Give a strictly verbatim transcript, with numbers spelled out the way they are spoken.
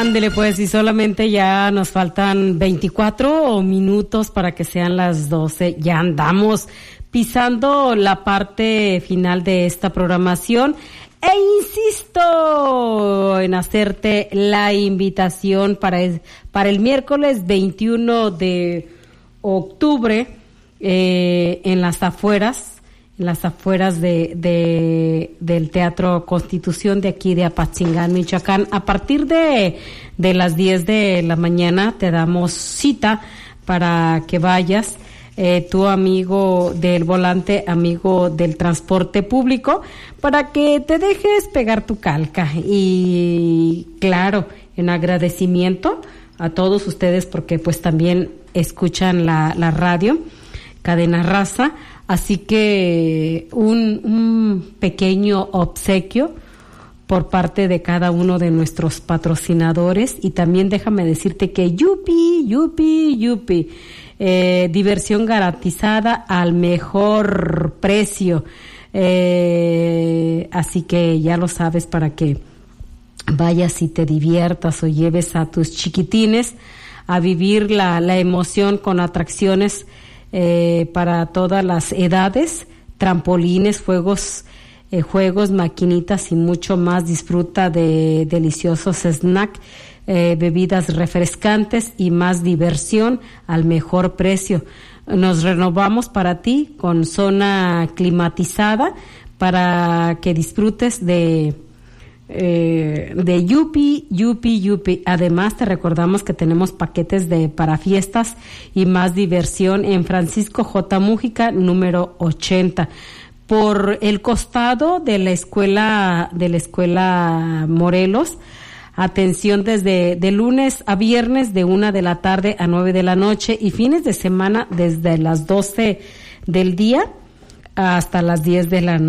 Ándele pues, y solamente ya nos faltan veinticuatro minutos para que sean las doce. Ya andamos pisando la parte final de esta programación e insisto en hacerte la invitación para el, para el miércoles veintiuno de octubre eh, en las afueras en las afueras de, de del Teatro Constitución de aquí de Apatzingán, Michoacán. A partir de, de las diez de la mañana te damos cita para que vayas, eh, tu amigo del volante, amigo del transporte público, para que te dejes pegar tu calca. Y claro, en agradecimiento a todos ustedes porque pues también escuchan la, la radio, Cadena Raza. Así que un, un pequeño obsequio por parte de cada uno de nuestros patrocinadores. Y también déjame decirte que yupi, yupi, yupi, eh, diversión garantizada al mejor precio. Eh, así que ya lo sabes, para que vayas y te diviertas o lleves a tus chiquitines a vivir la, la emoción con atracciones Eh, para todas las edades, trampolines, juegos, eh, juegos, maquinitas y mucho más. Disfruta de deliciosos snacks, eh, bebidas refrescantes y más diversión al mejor precio. Nos renovamos para ti con zona climatizada para que disfrutes de Eh, de Yupi, Yupi, Yupi. Además te recordamos que tenemos paquetes de para fiestas y más diversión en Francisco J. Mújica número ochenta, por el costado de la escuela de la escuela Morelos. Atención desde de lunes a viernes de una de la tarde a nueve de la noche, y fines de semana desde las doce del día hasta las diez de la noche.